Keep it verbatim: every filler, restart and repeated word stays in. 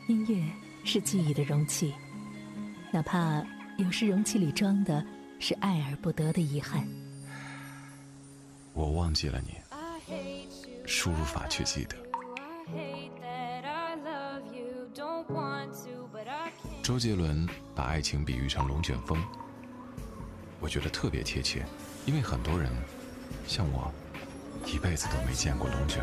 音乐是记忆的容器，哪怕有时容器里装的是爱而不得的遗憾。 我忘记了你，输入法却记得。周杰伦把爱情比喻成龙卷风，我觉得特别贴切，因为很多人像我一辈子都没见过龙卷